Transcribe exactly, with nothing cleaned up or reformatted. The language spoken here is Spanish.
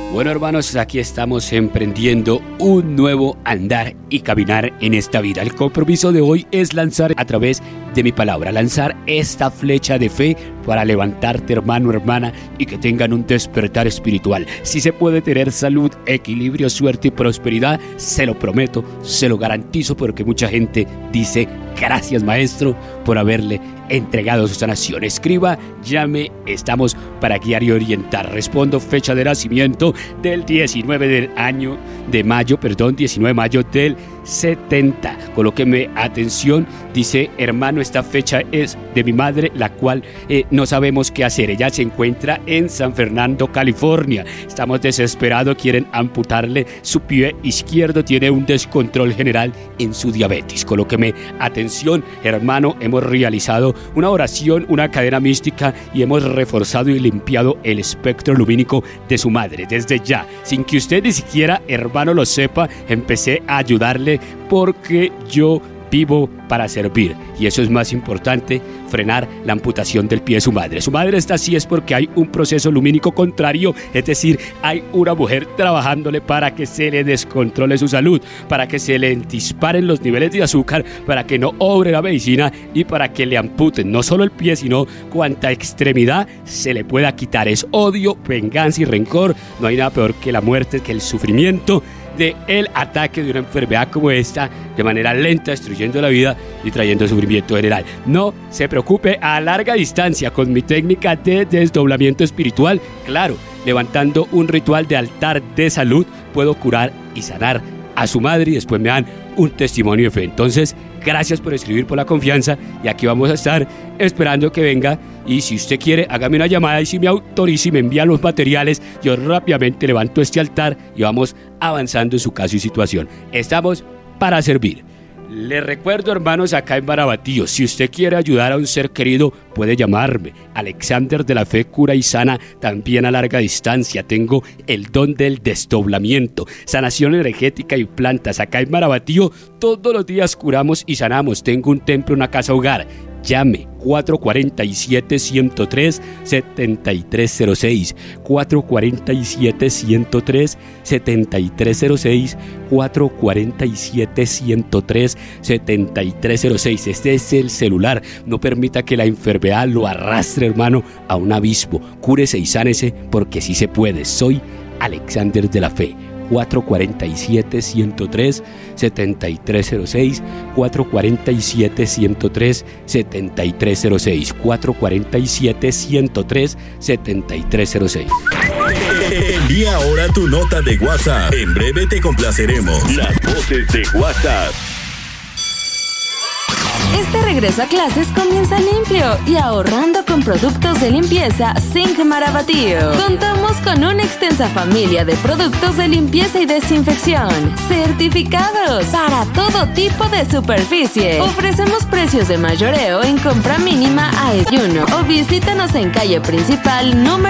Bueno, hermanos, aquí estamos emprendiendo un nuevo andar y caminar en esta vida. El compromiso de hoy es lanzar a través de mi palabra, lanzar esta flecha de fe para levantarte, hermano, hermana, y que tengan un despertar espiritual. Si se puede tener salud, equilibrio, suerte y prosperidad, se lo prometo, se lo garantizo, porque mucha gente dice: gracias, maestro, por haberle entregado su sanación. Escriba, llame, estamos para guiar y orientar. Respondo: fecha de nacimiento del diecinueve del año de mayo, perdón, diecinueve de mayo del setenta. Colóqueme atención. Dice: hermano, esta fecha es de mi madre, la cual eh, no sabemos qué hacer. Ella se encuentra en San Fernando, California. Estamos desesperados, quieren amputarle su pie izquierdo, tiene un descontrol general en su diabetes. Colóqueme atención, hermano. Hemos realizado una oración, una cadena mística, y hemos reforzado y limpiado el espectro lumínico de su madre. Desde ya, sin que usted ni siquiera, hermano, lo sepa, empecé a ayudarle, porque yo vivo para servir, y eso es más importante, frenar la amputación del pie de su madre. Su madre está así es porque hay un proceso lumínico contrario, es decir, hay una mujer trabajándole para que se le descontrole su salud, para que se le disparen los niveles de azúcar, para que no obre la medicina y para que le amputen no solo el pie, sino cuanta extremidad se le pueda quitar. Es odio, venganza y rencor. No hay nada peor que la muerte, que el sufrimiento de el ataque de una enfermedad como esta, de manera lenta, destruyendo la vida y trayendo sufrimiento general. No se preocupe, a larga distancia, con mi técnica de desdoblamiento espiritual, claro, levantando un ritual de altar de salud, puedo curar y sanar a su madre, y después me dan un testimonio de fe. Entonces, gracias por escribir, por la confianza, y aquí vamos a estar esperando que venga. Y si usted quiere, hágame una llamada, y si me autoriza y me envía los materiales, yo rápidamente levanto este altar y vamos avanzando en su caso y situación. Estamos para servir. Les recuerdo, hermanos, acá en Marabatío, si usted quiere ayudar a un ser querido, puede llamarme. Alexander de la Fe cura y sana también a larga distancia. Tengo el don del desdoblamiento, sanación energética y plantas. Acá en Marabatío todos los días curamos y sanamos. Tengo un templo, una casa hogar. Llame cuatro cuatro siete, uno cero tres, siete tres cero seis, cuatro cuatro siete, uno cero tres, siete tres cero seis, cuatro cuatro siete, uno cero tres, siete tres cero seis. Este es el celular. No permita que la enfermedad lo arrastre, hermano, a un abismo. Cúrese y sánese, porque sí se puede. Soy Alexander de la Fe. cuatro cuatro siete, uno cero tres, siete tres cero seis, cuatro cuatro siete, uno cero tres, siete tres cero seis, cuatro cuatro siete, uno cero tres, siete tres cero seis. Envía ahora tu nota de WhatsApp. En breve te complaceremos. Las voces de WhatsApp. Este regreso a clases comienza limpio y ahorrando con productos de limpieza Zinc Marabatío. Contamos con una extensa familia de productos de limpieza y desinfección certificados para todo tipo de superficie. Ofrecemos precios de mayoreo en compra mínima a uno o visítanos en calle principal número